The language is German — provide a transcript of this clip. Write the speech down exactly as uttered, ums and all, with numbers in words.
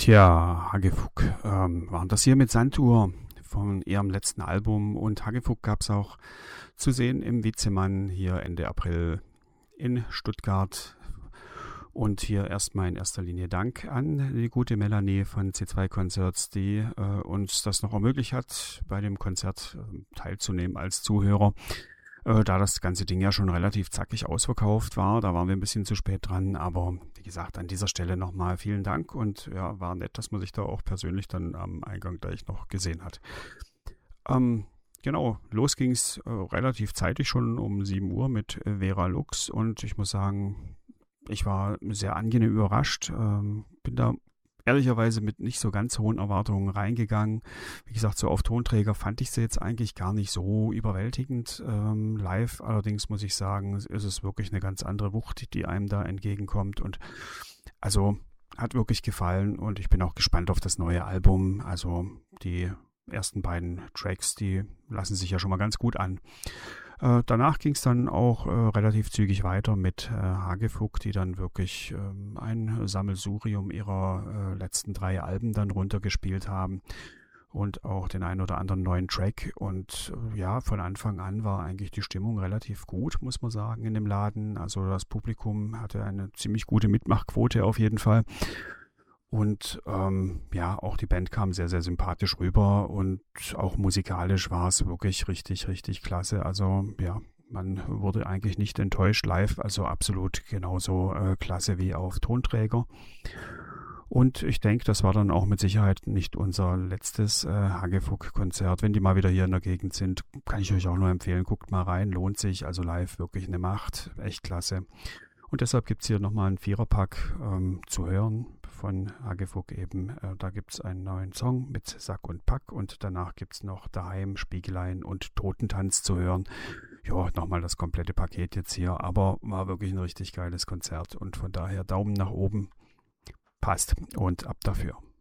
Tja, Hagefuck, ähm, waren das hier mit Sanduhr von ihrem letzten Album, und Hagefuck gab es auch zu sehen im Witzemann hier Ende April in Stuttgart. Und hier erstmal in erster Linie Dank an die gute Melanie von C zwei Concerts, die äh, uns das noch ermöglicht hat, bei dem Konzert äh, teilzunehmen als Zuhörer. Äh, da das ganze Ding ja schon relativ zackig ausverkauft war, da waren wir ein bisschen zu spät dran, aber wie gesagt, an dieser Stelle nochmal vielen Dank, und ja, war nett, dass man sich da auch persönlich dann am Eingang gleich noch gesehen hat. Ähm, genau, los ging's äh, relativ zeitig schon um sieben Uhr mit äh, Vera Lux, und ich muss sagen, ich war sehr angenehm überrascht, ähm, bin da ehrlicherweise mit nicht so ganz hohen Erwartungen reingegangen. Wie gesagt, so auf Tonträger fand ich sie jetzt eigentlich gar nicht so überwältigend. Ähm, live allerdings muss ich sagen, ist es wirklich eine ganz andere Wucht, die einem da entgegenkommt, und also hat wirklich gefallen, und ich bin auch gespannt auf das neue Album. Also die ersten beiden Tracks, die lassen sich ja schon mal ganz gut an. Äh, danach ging es dann auch äh, relativ zügig weiter mit äh, Hagefuck, die dann wirklich ähm, ein Sammelsurium ihrer äh, letzten drei Alben dann runtergespielt haben und auch den einen oder anderen neuen Track. Und äh, ja, von Anfang an war eigentlich die Stimmung relativ gut, muss man sagen, in dem Laden. Also das Publikum hatte eine ziemlich gute Mitmachquote auf jeden Fall. Und ähm, ja, auch die Band kam sehr, sehr sympathisch rüber, und auch musikalisch war es wirklich richtig, richtig klasse. Also ja, man wurde eigentlich nicht enttäuscht live, also absolut genauso äh, klasse wie auf Tonträger. Und ich denke, das war dann auch mit Sicherheit nicht unser letztes äh, Hagefuck-Konzert. Wenn die mal wieder hier in der Gegend sind, kann ich euch auch nur empfehlen, guckt mal rein, lohnt sich. Also live wirklich eine Macht, echt klasse. Und deshalb gibt es hier nochmal einen Viererpack ähm, zu hören von Hagefuck eben. Äh, da gibt es einen neuen Song mit Sack und Pack, und danach gibt es noch Daheim, Spiegelein und Totentanz zu hören. Ja, nochmal das komplette Paket jetzt hier, aber war wirklich ein richtig geiles Konzert, und von daher Daumen nach oben, passt, und ab dafür.